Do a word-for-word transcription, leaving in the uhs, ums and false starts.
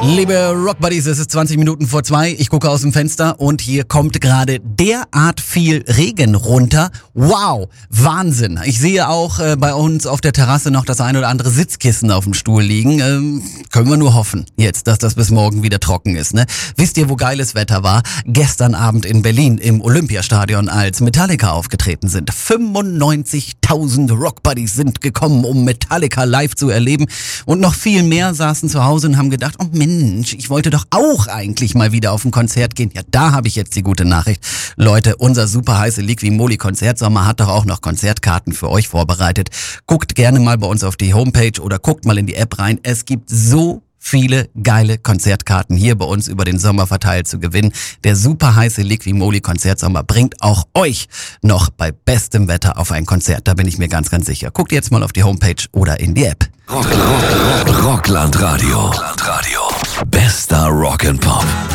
Liebe Rockbuddies, es ist zwanzig Minuten vor zwei. Ich gucke aus dem Fenster und hier kommt gerade derart viel Regen runter. Wow, Wahnsinn. Ich sehe auch äh, bei uns auf der Terrasse noch das ein oder andere Sitzkissen auf dem Stuhl liegen. Ähm, können wir nur hoffen jetzt, dass das bis morgen wieder trocken ist. Ne? Wisst ihr, wo geiles Wetter war? Gestern Abend in Berlin im Olympiastadion, als Metallica aufgetreten sind. fünfundneunzigtausend Rockbuddies sind gekommen, um Metallica live zu erleben. Und noch viel mehr saßen zu Hause und haben gedacht, oh Mensch, ich wollte doch auch eigentlich mal wieder auf ein Konzert gehen. Ja, da habe ich jetzt die gute Nachricht. Leute, unser super heiße Liqui-Moly Konzertsommer hat doch auch noch Konzertkarten für euch vorbereitet. Guckt gerne mal bei uns auf die Homepage oder guckt mal in die App rein. Es gibt so viele geile Konzertkarten hier bei uns über den Sommer verteilt zu gewinnen. Der super heiße Liqui-Moly Konzertsommer bringt auch euch noch bei bestem Wetter auf ein Konzert. Da bin ich mir ganz, ganz sicher. Guckt jetzt mal auf die Homepage oder in die App. Rock, Rock, Rock, Rockland Radio. Rockland Radio. Bester Rock and Pop.